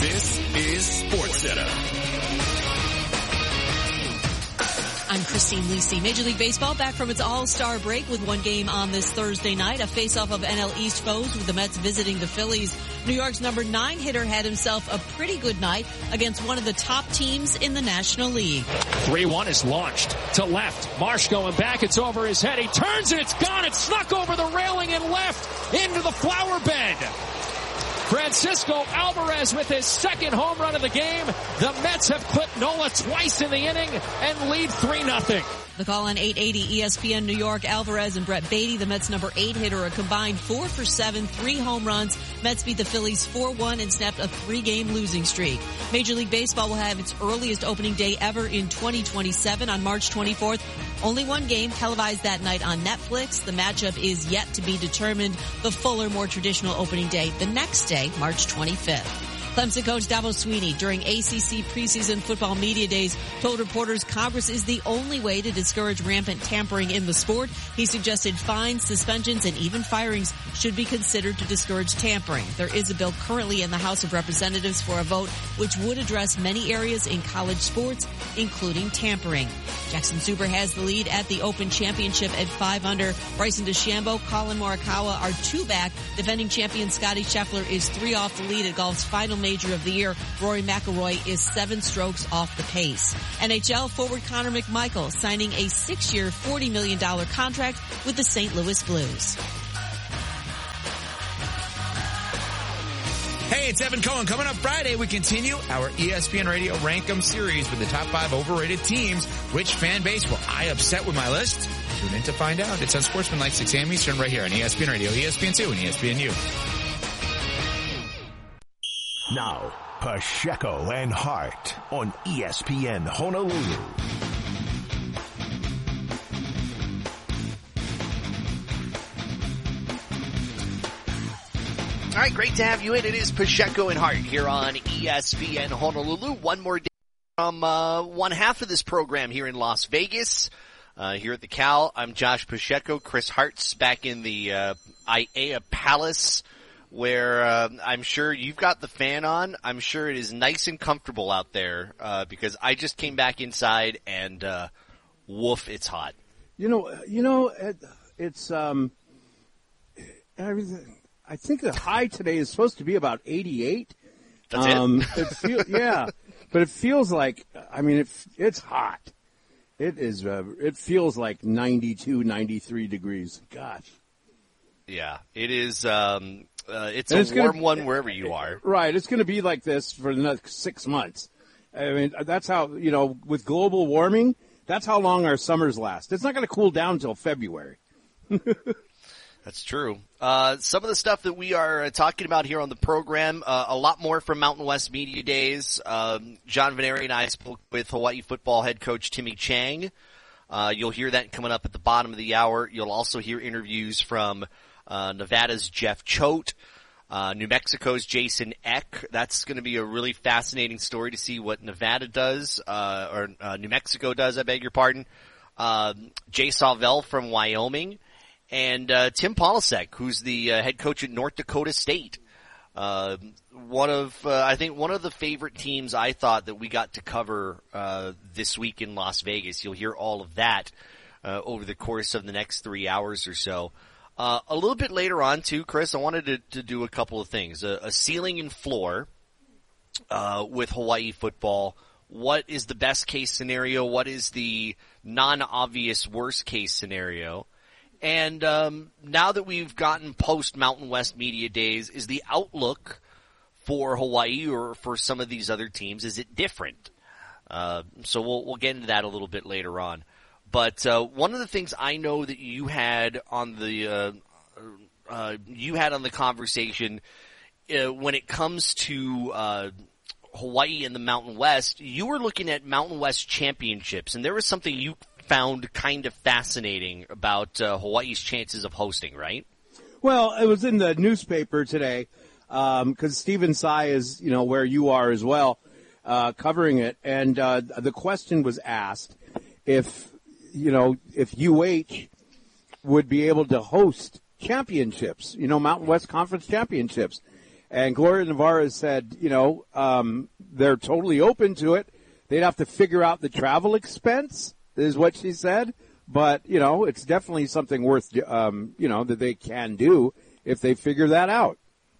This is SportsCenter. I'm Christine Lisi. Major League Baseball back from its all-star break with one game on this Thursday night. A face-off of NL East foes with the Mets visiting the Phillies. New York's number 9 hitter had himself a pretty good night against one of the top teams in the National League. 3-1 is launched to left. Marsh going back. It's over his head. He turns and it's gone. It snuck over the railing and left into the flower bed. Francisco Alvarez with his second home run of the game. The Mets have clipped Nola twice in the inning and lead 3-0. The call on 880 ESPN New York. Alvarez and Brett Beatty, the Mets' number 8 hitter, a combined 4 for 7, 3 home runs. Mets beat the Phillies 4-1 and snapped a 3-game losing streak. Major League Baseball will have its earliest opening day ever in 2027 on March 24th. Only one game televised that night on Netflix. The matchup is yet to be determined. The fuller, more traditional opening day the next day, March 25th. Clemson coach Dabo Swinney during ACC preseason football media days told reporters Congress is the only way to discourage rampant tampering in the sport. He suggested fines, suspensions, and even firings should be considered to discourage tampering. There is a bill currently in the House of Representatives for a vote which would address many areas in college sports, including tampering. Jackson Zuber has the lead at the Open Championship at 5 under. Bryson DeChambeau, Colin Morikawa are 2 back. Defending champion Scottie Scheffler is 3 off the lead at golf's final major of the year. Rory McIlroy is 7 strokes off the pace. NHL forward Connor McMichael signing a 6-year, $40 million contract with the St. Louis Blues. Hey, it's Evan Cohen. Coming up Friday, we continue our ESPN Radio Rank 'em series with the top 5 overrated teams. Which fan base will I upset with my list? Tune in to find out. It's on Sportsmanlike 6 a.m. Eastern right here on ESPN Radio, ESPN2, and ESPNU. Now, Pacheco and Hart on ESPN Honolulu. All right, great to have you in. It is Pacheco and Hart here on ESPN Honolulu. One more day from one half of this program here in Las Vegas. Here at the Cal, I'm Josh Pacheco. Chris Hart's back in the IAEA Palace, where I'm sure you've got the fan on. I'm sure it is nice and comfortable out there because I just came back inside and woof, it's hot. It's everything. I think the high today is supposed to be about 88. That's it? But it feels like, it's hot. It is, it feels like 92, 93 degrees. Gosh. Yeah, it is, it's a warm one wherever you are. Right. It's going to be like this for the next 6 months. I mean, that's how, with global warming, that's how long our summers last. It's not going to cool down until February. That's true. Some of the stuff that we are talking about here on the program, a lot more from Mountain West Media Days. John Veneri and I spoke with Hawaii football head coach Timmy Chang. You'll hear that coming up at the bottom of the hour. You'll also hear interviews from Nevada's Jeff Choate, New Mexico's Jason Eck. That's going to be a really fascinating story to see what Nevada does, or New Mexico does, I beg your pardon. Jay Sawvell from Wyoming. And Tim Polasek, who's the head coach at North Dakota State. I think one of the favorite teams I thought that we got to cover this week in Las Vegas. You'll hear all of that over the course of the next 3 hours or so. A little bit later on, too, Chris, I wanted to do a couple of things. A ceiling and floor with Hawaii football. What is the best case scenario? What is the non-obvious worst case scenario? And now that we've gotten post-Mountain West Media Days, is the outlook for Hawaii or for some of these other teams, is it different? So we'll get into that a little bit later on. But one of the things I know that you had on the conversation when it comes to Hawaii and the Mountain West, you were looking at Mountain West championships, and there was something you found kind of fascinating about Hawaii's chances of hosting, right? Well, it was in the newspaper today because Stephen Tsai is, where you are as well, covering it. And the question was asked if UH would be able to host championships, Mountain West Conference championships. And Gloria Navarro said, they're totally open to it. They'd have to figure out the travel expense, is what she said. But, it's definitely something worth, that they can do if they figure that out.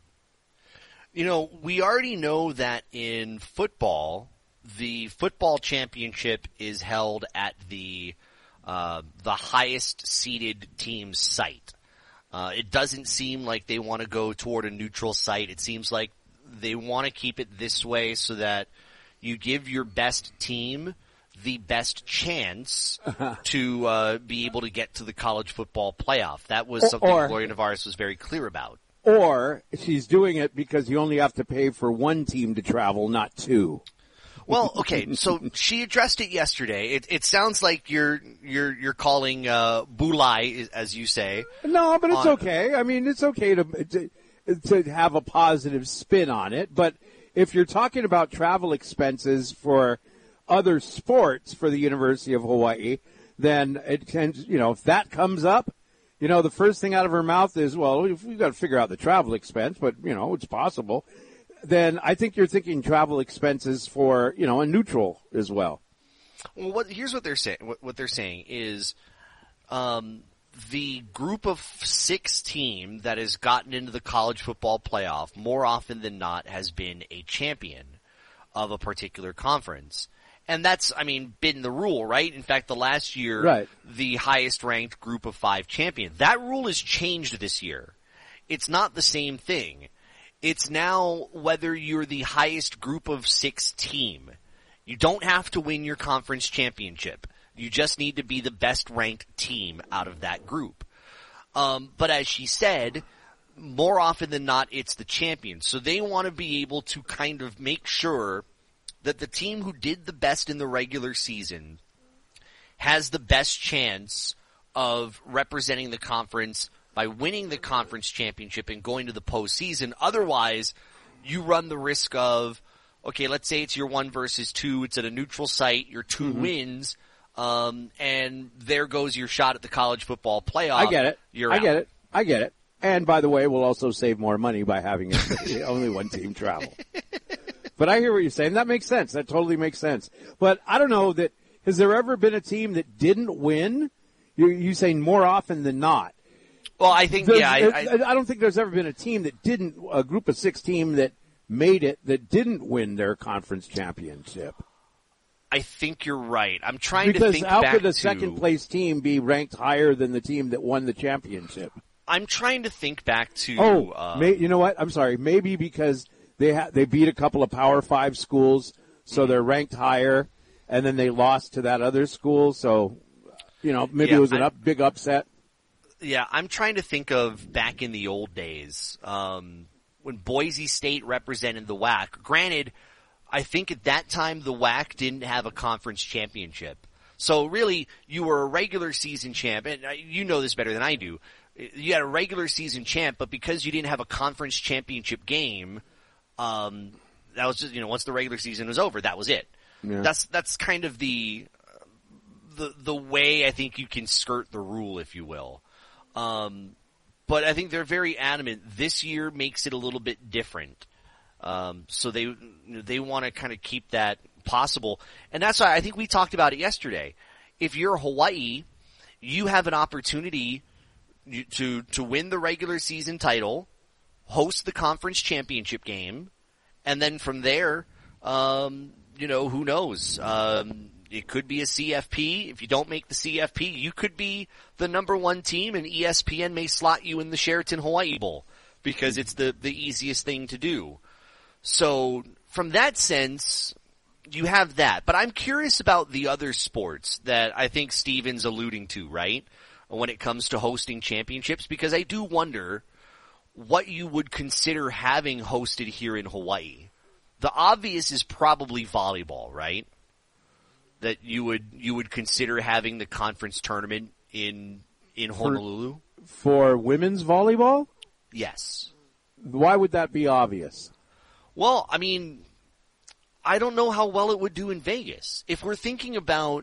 We already know that in football, the football championship is held at the highest seeded team's site. It doesn't seem like they want to go toward a neutral site. It seems like they want to keep it this way so that you give your best team the best chance to be able to get to the college football playoff. That was something Gloria Navarro was very clear about. Or she's doing it because you only have to pay for one team to travel, not two. Well, okay, so she addressed it yesterday. It sounds like you're calling bulai, as you say. No, but it's okay. I mean, it's okay to have a positive spin on it. But if you're talking about travel expenses for other sports for the University of Hawaii, then it tends, if that comes up, the first thing out of her mouth is, well, we've got to figure out the travel expense, but, it's possible. Then I think you're thinking travel expenses for, a neutral as well. Well, here's what they're saying. What they're saying is, the group of 6 team that has gotten into the college football playoff more often than not has been a champion of a particular conference. And that's, been the rule, right? In fact, the last year, right, the highest ranked group of 5 champion. That rule has changed this year. It's not the same thing. It's now whether you're the highest group of 6 team. You don't have to win your conference championship. You just need to be the best ranked team out of that group. But as she said, more often than not, it's the champion. So they want to be able to kind of make sure that the team who did the best in the regular season has the best chance of representing the conference by winning the conference championship and going to the postseason. Otherwise, you run the risk of, okay, let's say it's your 1 versus 2, it's at a neutral site, your 2 wins, and there goes your shot at the college football playoff. I get it. You're out. I get it. And by the way, we'll also save more money by having only one team travel. But I hear what you're saying. That makes sense. That totally makes sense. But I don't know that, has there ever been a team that didn't win? You're saying more often than not. Well, I think, I don't think there's ever been a group of 6 team that made it that didn't win their conference championship. I think you're right. I'm trying to think back how could a second place team be ranked higher than the team that won the championship? I'm trying to think back to. You know what? I'm sorry. Maybe because they beat a couple of Power 5 schools, so they're ranked higher, and then they lost to that other school. So, maybe it was a big upset. Yeah, I'm trying to think of back in the old days when Boise State represented the WAC. Granted, I think at that time the WAC didn't have a conference championship. So really, you were a regular season champ, and you know this better than I do. You had a regular season champ, but because you didn't have a conference championship game, that was just, once the regular season was over, that was it. Yeah. That's kind of the way I think you can skirt the rule, if you will. But I think they're very adamant. This year makes it a little bit different. So they want to kind of keep that possible. And that's why I think we talked about it yesterday. If you're Hawaii, you have an opportunity to win the regular season title, host the conference championship game, and then from there, who knows? It could be a CFP. If you don't make the CFP, you could be the number 1 team, and ESPN may slot you in the Sheraton Hawaii Bowl because it's the easiest thing to do. So from that sense, you have that. But I'm curious about the other sports that I think Steven's alluding to, right? When it comes to hosting championships, because I do wonder what you would consider having hosted here in Hawaii. The obvious is probably volleyball, right? That you would consider having the conference tournament in Honolulu? For women's volleyball? Yes. Why would that be obvious? Well, I don't know how well it would do in Vegas. If we're thinking about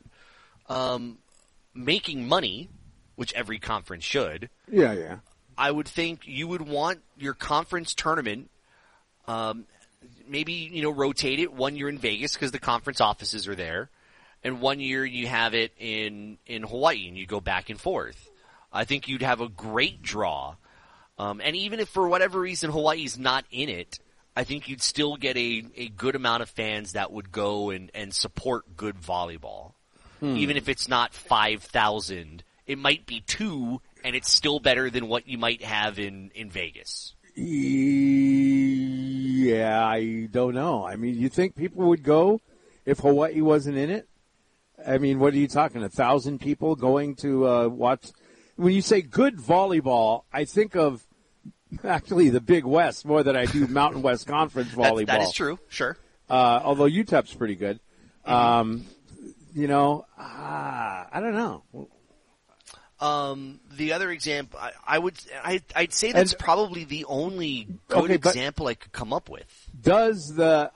making money, which every conference should. Yeah. I would think you would want your conference tournament maybe, rotate it. 1 year in Vegas because the conference offices are there, and 1 year you have it in Hawaii and you go back and forth. I think you'd have a great draw. And even if for whatever reason Hawaii's not in it, I think you'd still get a good amount of fans that would go and support good volleyball. Even if it's not 5,000, it might be 2, and it's still better than what you might have in Vegas. Yeah, I don't know. I mean, you think people would go if Hawaii wasn't in it? I mean, what are you talking, 1,000 people going to watch? When you say good volleyball, I think of actually the Big West more than I do Mountain West Conference volleyball. That is true, sure. Although UTEP's pretty good. I don't know. The other example, I'd say that's probably the only good example I could come up with. Does the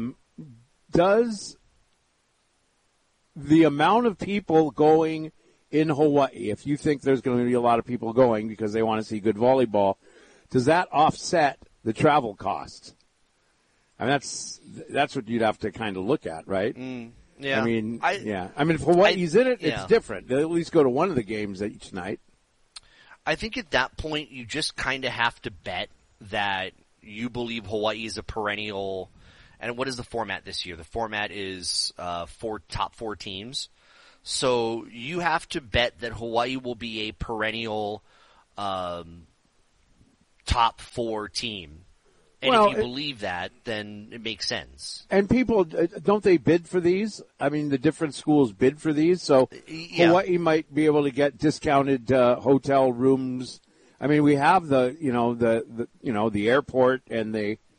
amount of people going in Hawaii, if you think there's going to be a lot of people going because they want to see good volleyball, does that offset the travel costs? I mean, that's what you'd have to kind of look at, right? Yeah. I mean, if Hawaii's in it, it's different. They'll at least go to one of the games each night. I think at that point, you just kind of have to bet that you believe Hawaii is a perennial. And what is the format this year? The format is top 4 teams. So you have to bet that Hawaii will be a perennial top 4 team. And if you believe that, then it makes sense. And people, don't they bid for these? I mean, the different schools bid for these. So Hawaii might be able to get discounted hotel rooms. I mean, we have the airport and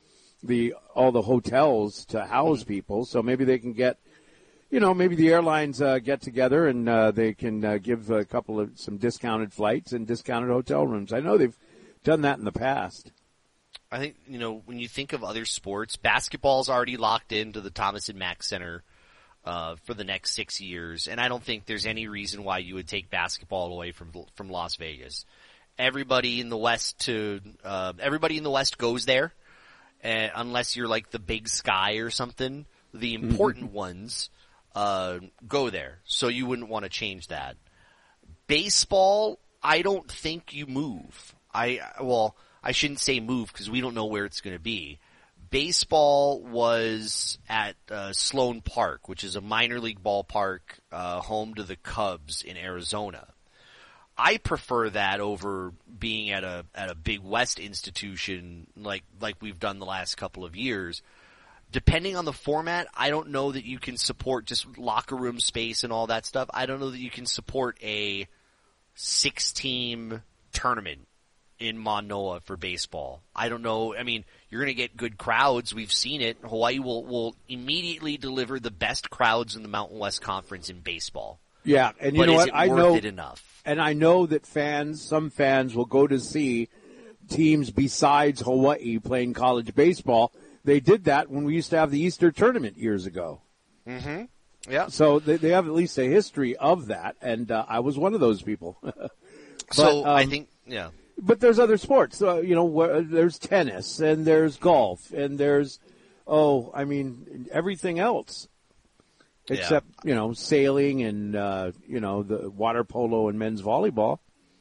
all the hotels to house people. So maybe they can get, maybe the airlines get together and they can give some discounted flights and discounted hotel rooms. I know they've done that in the past. I think, when you think of other sports, basketball's already locked into the Thomas and Mack Center for the next 6 years, and I don't think there's any reason why you would take basketball away from Las Vegas. Everybody in the West goes there, unless you're like the Big Sky or something. The important ones go there, so you wouldn't want to change that. Baseball, I don't think you move. I shouldn't say move because we don't know where it's going to be. Baseball was at Sloan Park, which is a minor league ballpark home to the Cubs in Arizona. I prefer that over being at a Big West institution like we've done the last couple of years. Depending on the format, I don't know that you can support just locker room space and all that stuff. I don't know that you can support a 6-team tournament in Manoa for baseball. I don't know. I mean, you're going to get good crowds. We've seen it. Hawaii will immediately deliver the best crowds in the Mountain West Conference in baseball. Yeah, and you but know is what? It I worth know it enough. And I know that some fans will go to see teams besides Hawaii playing college baseball. They did that when we used to have the Easter tournament years ago. Mm-hmm. Yeah. So they have at least a history of that, and I was one of those people. So I think, yeah. But there's other sports. There's tennis and there's golf and there's, everything else. Except, sailing and, the water polo and men's volleyball.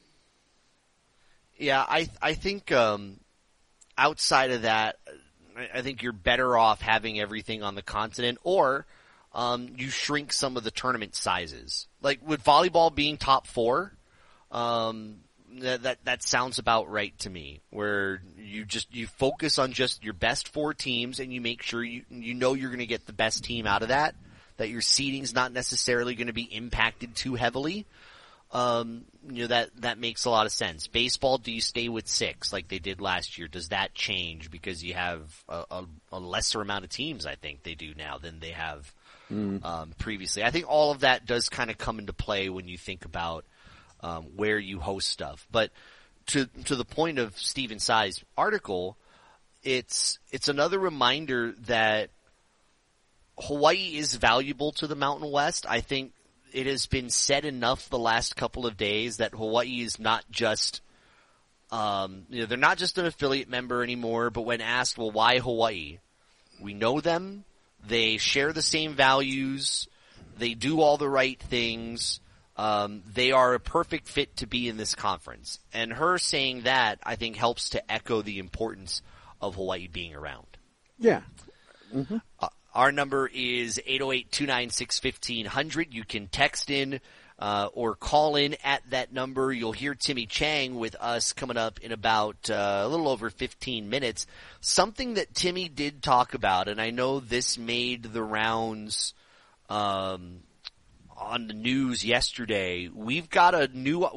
Yeah, I think outside of that, I think you're better off having everything on the continent, or you shrink some of the tournament sizes. Like with volleyball being top 4, that sounds about right to me, where you focus on just your best 4 teams and you make sure you're going to get the best team out of that your seeding's not necessarily going to be impacted too heavily. That makes a lot of sense. Baseball, do you stay with 6 like they did last year? Does that change because you have a lesser amount of teams, I think they do now, than they have previously? I think all of that does kind of come into play when you think about where you host stuff. But to the point of Stephen Tsai's article, it's another reminder that Hawaii is valuable to the Mountain West. I think it has been said enough the last couple of days that Hawaii is not just They're not just an affiliate member anymore, but when asked, well, why Hawaii? We know them. They share the same values. They do all the right things. They are a perfect fit to be in this conference. And her saying that, I think, helps to echo the importance of Hawaii being around. Yeah. Mm-hmm. Our number is 808-296-1500. You can text in or call in at that number. You'll hear Timmy Chang with us coming up in about a little over 15 minutes. Something that Timmy did talk about, and I know this made the rounds on the news yesterday. We've got a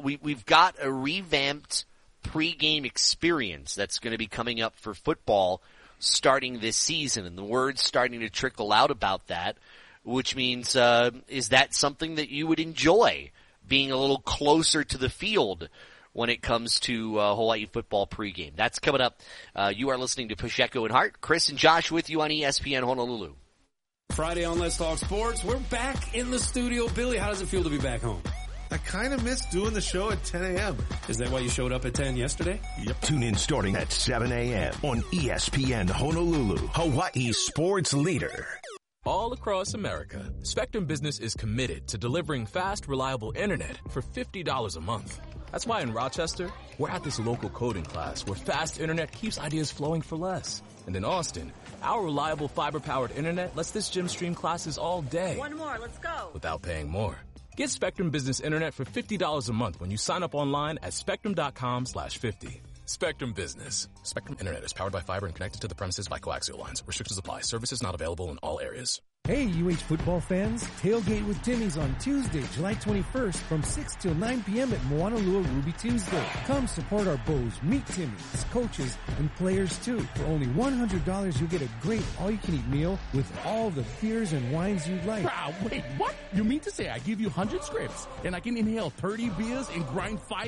revamped pregame experience that's going to be coming up for football starting this season, and the word's starting to trickle out about that, which means is that something that you would enjoy, being a little closer to the field when it comes to Hawaii football pregame? That's coming up. You are listening to Pacheco and Hart. Chris and Josh with you on ESPN Honolulu. Friday on Let's Talk Sports. We're back in the studio. Billy, how does it feel to be back home? I kind of miss doing the show at 10 a.m. Is that why you showed up at 10 yesterday? Yep. Tune in starting at 7 a.m. on ESPN Honolulu, Hawaii's sports leader. All across America, Spectrum Business is committed to delivering fast, reliable internet for $50 a month. That's why in Rochester, we're at this local coding class where fast internet keeps ideas flowing for less. And in Austin, our reliable fiber-powered internet lets this gym stream classes all day. One more, let's go. Without paying more. Get Spectrum Business Internet for $50 a month when you sign up online at spectrum.com/50. Spectrum Business. Spectrum Internet is powered by fiber and connected to the premises by coaxial lines. Restrictions apply. Services not available in all areas. Hey, UH football fans. Tailgate with Timmy's on Tuesday, July 21st from 6 till 9 p.m. at Moanalua Ruby Tuesday. Come support our Bows, meet Timmy's, coaches, and players too. For only $100, you'll get a great all-you-can-eat meal with all the beers and wines you like. Wait, what? You mean to say I give you 100 scripts and I can inhale 30 beers and grind 5